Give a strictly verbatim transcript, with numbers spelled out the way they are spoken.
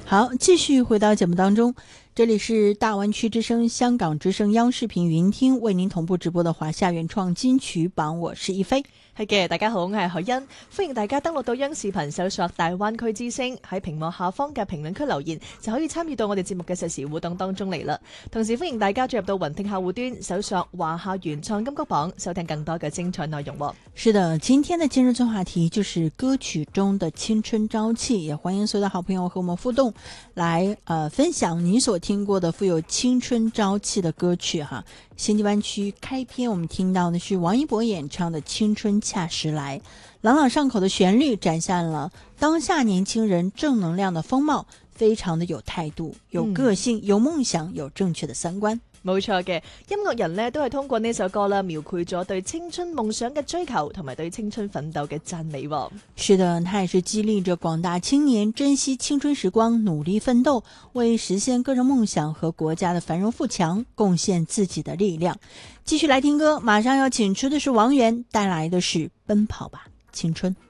好，继续回到节目当中，这里是大湾区之声、香港之声、央视频云聽為您同步直播的華夏原創金曲榜，我是一菲。 係嘅，大家好，我係海欣，歡迎大家登錄到央視頻搜索大灣區之聲，喺屏幕下方嘅評論區留言就可以參與到我哋節目嘅實時互動當中嚟啦。同時歡迎大家進入到雲聽客戶端搜索華夏原創金曲榜，收聽更多嘅精彩內容。 是的，今天的今日最話題就是歌曲中的青春朝氣，也歡迎所有的好朋友和我們互動，來呃分享你所聽過的富有青春朝氣的歌曲哈。仙境灣區開篇我們聽到的是王一博演唱的《青春恰時來》，朗朗上口的旋律展現了當下年輕人正能量的風貌，非常的有態度、有個性、有夢想、有正確的三觀。 冇錯嘅，音樂人呢都係通過呢首歌啦，描繪咗對青春夢想嘅追求同埋對青春奮鬥嘅讚美。 是的，它也是激勵着廣大青年珍惜青春時光，努力奮鬥，為實現個人夢想和國家的繁榮富強貢獻自己的力量。繼續來聽歌，馬上要請出的是王源，帶來的是《奔跑吧青春》。